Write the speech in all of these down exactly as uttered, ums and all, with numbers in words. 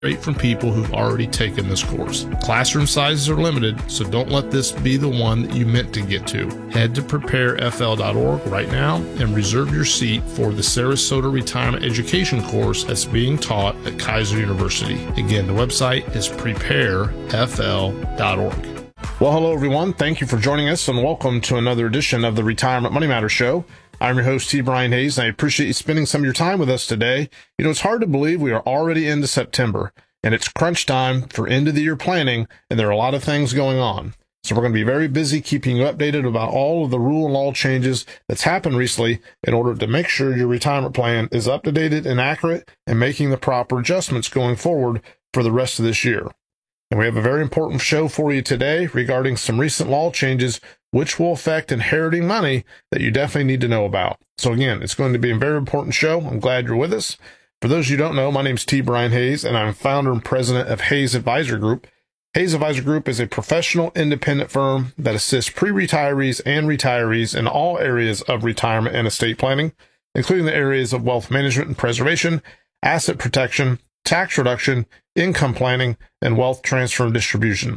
straight from people who've already taken this course. Classroom sizes are limited, so don't let this be the one that you meant to get to. Head to prepare F L dot org right now and reserve your seat for the Sarasota Retirement Education course that's being taught at Kaiser University. Again, the website is prepare F L dot org. Well, hello, everyone. Thank you for joining us, and welcome to another edition of the Retirement Money Matters Show. I'm your host, T. Brian Hayes, and I appreciate you spending some of your time with us today. You know, it's hard to believe we are already into September, and it's crunch time for end-of-the-year planning, and there are a lot of things going on. So we're going to be very busy keeping you updated about all of the rule and law changes that's happened recently in order to make sure your retirement plan is up-to-date and accurate and making the proper adjustments going forward for the rest of this year. And we have a very important show for you today regarding some recent law changes which will affect inheriting money that you definitely need to know about. So again, it's going to be a very important show. I'm glad you're with us. For those you don't know, my name is T. Brian Hayes, and I'm founder and president of Hayes Advisor Group. Hayes Advisor Group is a professional independent firm that assists pre-retirees and retirees in all areas of retirement and estate planning, including the areas of wealth management and preservation, asset protection, tax reduction, income planning, and wealth transfer and distribution.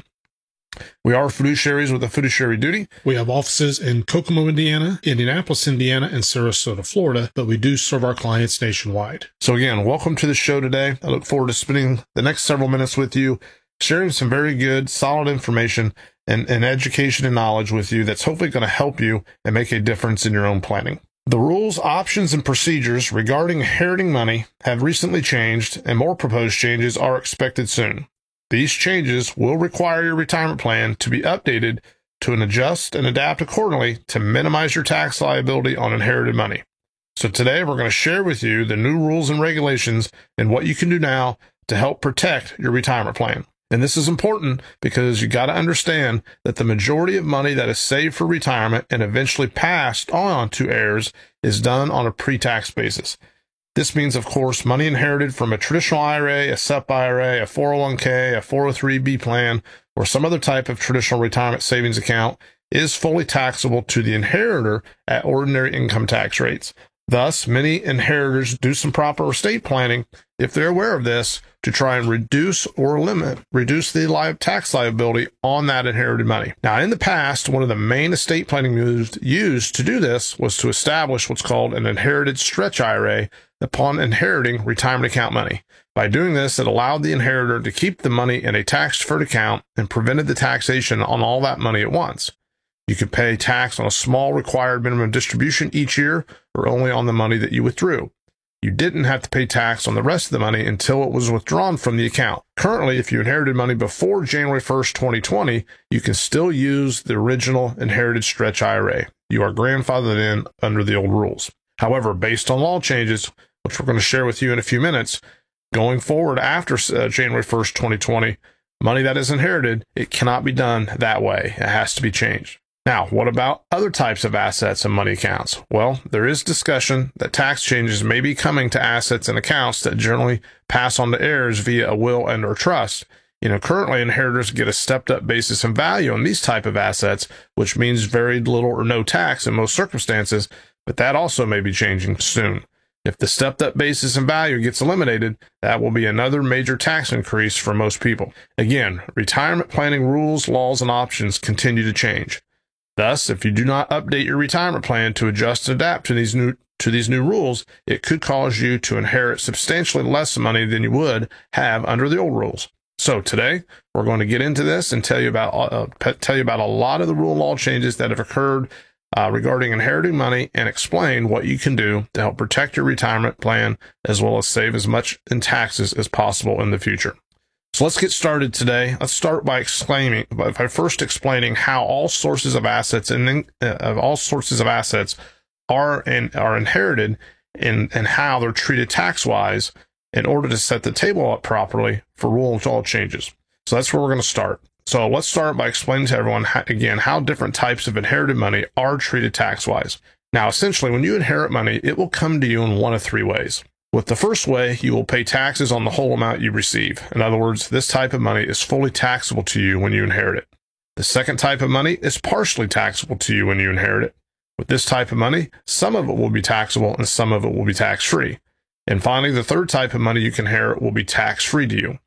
We are fiduciaries with a fiduciary duty. We have offices in Kokomo, Indiana, Indianapolis, Indiana, and Sarasota, Florida, but we do serve our clients nationwide. So again, welcome to the show today. I look forward to spending the next several minutes with you, sharing some very good, solid information and, and education and knowledge with you that's hopefully going to help you and make a difference in your own planning. The rules, options, and procedures regarding inheriting money have recently changed, and more proposed changes are expected soon. These changes will require your retirement plan to be updated to adjust and adapt accordingly to minimize your tax liability on inherited money. So today we're going to share with you the new rules and regulations and what you can do now to help protect your retirement plan. And this is important because you got to understand that the majority of money that is saved for retirement and eventually passed on to heirs is done on a pre-tax basis. This means, of course, money inherited from a traditional I R A, a S E P I R A, a four oh one k, a four oh three b plan, or some other type of traditional retirement savings account is fully taxable to the inheritor at ordinary income tax rates. Thus, many inheritors do some proper estate planning, if they're aware of this, to try and reduce or limit, reduce the li- tax liability on that inherited money. Now, in the past, one of the main estate planning moves used to do this was to establish what's called an inherited stretch I R A upon inheriting retirement account money. By doing this, it allowed the inheritor to keep the money in a tax-deferred account and prevented the taxation on all that money at once. You could pay tax on a small required minimum distribution each year or only on the money that you withdrew. You didn't have to pay tax on the rest of the money until it was withdrawn from the account. Currently, if you inherited money before January first, twenty twenty, you can still use the original inherited stretch I R A. You are grandfathered in under the old rules. However, based on law changes, which we're going to share with you in a few minutes, going forward after uh, January first, twenty twenty, money that is inherited, it cannot be done that way. It has to be changed. Now, what about other types of assets and money accounts? Well, there is discussion that tax changes may be coming to assets and accounts that generally pass on to heirs via a will and or trust. You know, currently inheritors get a stepped-up basis in value on these type of assets, which means very little or no tax in most circumstances, but that also may be changing soon. If the stepped-up basis in value gets eliminated, that will be another major tax increase for most people. Again, retirement planning rules, laws, and options continue to change. Thus, if you do not update your retirement plan to adjust and adapt to these new to these new rules, it could cause you to inherit substantially less money than you would have under the old rules. So today, we're going to get into this and tell you about uh, tell you about a lot of the rule and law changes that have occurred uh, regarding inheriting money and explain what you can do to help protect your retirement plan as well as save as much in taxes as possible in the future. So let's get started today. Let's start by explaining, by first explaining how all sources of assets and uh, all sources of assets are and are inherited, and and how they're treated tax-wise in order to set the table up properly for rule and law changes. So that's where we're going to start. So let's start by explaining to everyone how, again how different types of inherited money are treated tax-wise. Now, essentially, when you inherit money, it will come to you in one of three ways. With the first way, you will pay taxes on the whole amount you receive. In other words, this type of money is fully taxable to you when you inherit it. The second type of money is partially taxable to you when you inherit it. With this type of money, some of it will be taxable and some of it will be tax-free. And finally, the third type of money you can inherit will be tax-free to you.